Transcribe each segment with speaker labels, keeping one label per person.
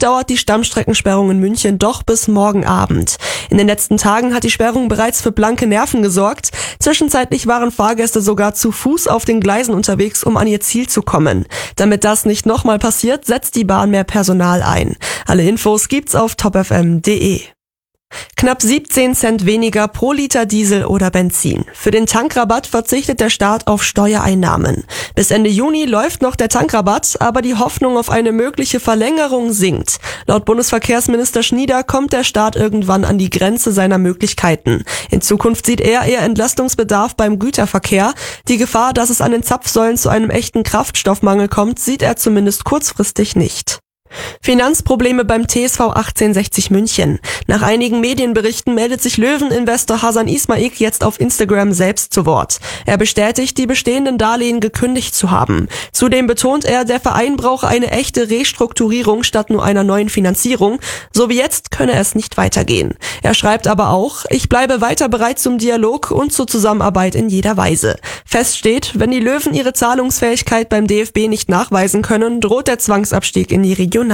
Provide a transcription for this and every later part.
Speaker 1: dauert die Stammstreckensperrung in München doch bis morgen Abend. In den letzten Tagen hat die Sperrung bereits für blanke Nerven gesorgt. Zwischenzeitlich waren Fahrgäste sogar zu Fuß auf den Gleisen unterwegs, um an ihr Ziel zu kommen. Damit das nicht nochmal passiert, setzt die Bahn mehr Personal ein. Alle Infos gibt's auf topfm.de. Knapp 17 Cent weniger pro Liter Diesel oder Benzin. Für den Tankrabatt verzichtet der Staat auf Steuereinnahmen. Bis Ende Juni läuft noch der Tankrabatt, aber die Hoffnung auf eine mögliche Verlängerung sinkt. Laut Bundesverkehrsminister Schnieder kommt der Staat irgendwann an die Grenze seiner Möglichkeiten. In Zukunft sieht er eher Entlastungsbedarf beim Güterverkehr. Die Gefahr, dass es an den Zapfsäulen zu einem echten Kraftstoffmangel kommt, sieht er zumindest kurzfristig nicht. Finanzprobleme beim TSV 1860 München. Nach einigen Medienberichten meldet sich Löweninvestor Hasan Ismail jetzt auf Instagram selbst zu Wort. Er bestätigt, die bestehenden Darlehen gekündigt zu haben. Zudem betont er, der Verein brauche eine echte Restrukturierung statt nur einer neuen Finanzierung. So wie jetzt könne es nicht weitergehen. Er schreibt aber auch, ich bleibe weiter bereit zum Dialog und zur Zusammenarbeit in jeder Weise. Fest steht, wenn die Löwen ihre Zahlungsfähigkeit beim DFB nicht nachweisen können, droht der Zwangsabstieg in die Regionalliga.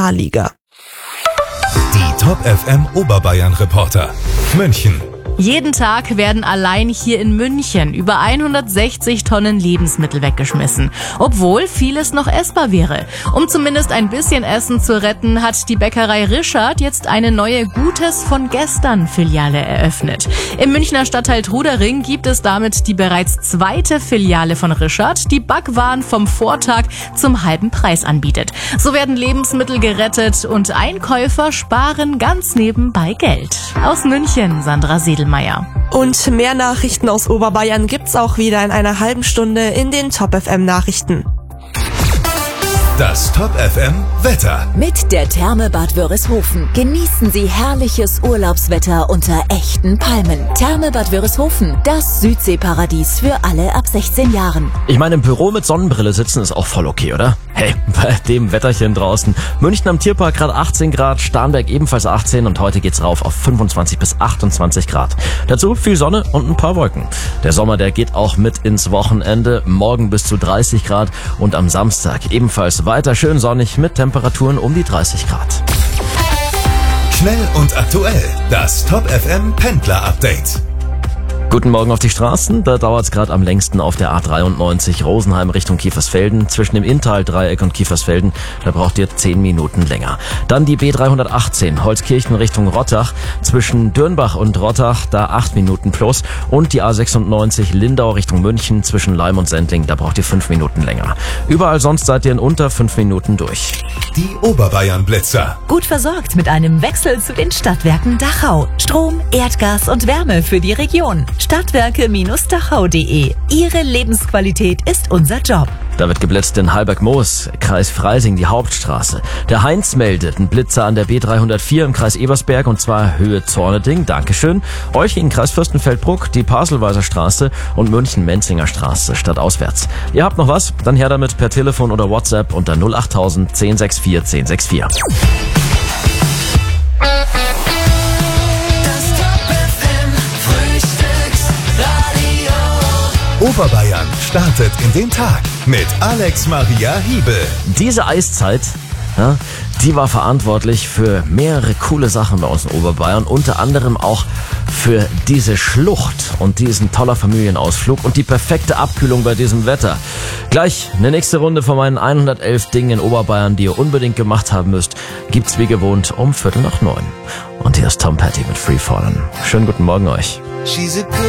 Speaker 2: Die Top FM Oberbayern Reporter München.
Speaker 3: Jeden Tag werden allein hier in München über 160 Tonnen Lebensmittel weggeschmissen, obwohl vieles noch essbar wäre. Um zumindest ein bisschen Essen zu retten, hat die Bäckerei Rischardt jetzt eine neue Gutes von gestern Filiale eröffnet. Im Münchner Stadtteil Trudering gibt es damit die bereits zweite Filiale von Rischardt, die Backwaren vom Vortag zum halben Preis anbietet. So werden Lebensmittel gerettet und Einkäufer sparen ganz nebenbei Geld. Aus München, Sandra Sedelmeier.
Speaker 1: Und mehr Nachrichten aus Oberbayern gibt's auch wieder in einer halben Stunde in den Top FM Nachrichten.
Speaker 2: Das Top FM Wetter.
Speaker 4: Mit der Therme Bad Wörishofen genießen Sie herrliches Urlaubswetter unter echten Palmen. Therme Bad Wörishofen, das Südseeparadies für alle ab 16 Jahren.
Speaker 5: Ich meine, im Büro mit Sonnenbrille sitzen ist auch voll okay, oder? Hey, bei dem Wetterchen draußen. München am Tierpark gerade 18 Grad, Starnberg ebenfalls 18 und heute geht's rauf auf 25 bis 28 Grad. Dazu viel Sonne und ein paar Wolken. Der Sommer, der geht auch mit ins Wochenende. Morgen bis zu 30 Grad und am Samstag ebenfalls weiter schön sonnig mit Temperaturen um die 30 Grad.
Speaker 2: Schnell und aktuell. Das Top FM Pendler Update.
Speaker 5: Guten Morgen auf die Straßen. Da dauert es gerade am längsten auf der A93 Rosenheim Richtung Kiefersfelden. Zwischen dem Inntal-Dreieck und Kiefersfelden, da braucht ihr 10 Minuten länger. Dann die B318 Holzkirchen Richtung Rottach. Zwischen Dürnbach und Rottach, da 8 Minuten plus. Und die A96 Lindau Richtung München zwischen Leim und Sendling, da braucht ihr 5 Minuten länger. Überall sonst seid ihr in unter 5 Minuten durch.
Speaker 2: Die Oberbayern Blitzer.
Speaker 4: Gut versorgt mit einem Wechsel zu den Stadtwerken Dachau. Strom, Erdgas und Wärme für die Region. Stadtwerke-dachau.de. Ihre Lebensqualität ist unser Job.
Speaker 5: Da wird geblitzt in Halberg-Moos, Kreis Freising, die Hauptstraße. Der Heinz meldet einen Blitzer an der B304 im Kreis Ebersberg und zwar Höhe Zorneding. Dankeschön. Euch in Kreis Fürstenfeldbruck, die Parselweiser Straße und München-Menzinger Straße stadtauswärts. Ihr habt noch was? Dann her damit per Telefon oder WhatsApp unter 08000 1064 1064.
Speaker 2: Oberbayern startet in den Tag mit Alex Maria Hiebel.
Speaker 5: Diese Eiszeit, ja, die war verantwortlich für mehrere coole Sachen bei uns in Oberbayern, unter anderem auch für diese Schlucht und diesen toller Familienausflug und die perfekte Abkühlung bei diesem Wetter. Gleich eine nächste Runde von meinen 111 Dingen in Oberbayern, die ihr unbedingt gemacht haben müsst, gibt's wie gewohnt um 8:45. Und hier ist Tom Petty mit Free Fallen. Schönen guten Morgen euch.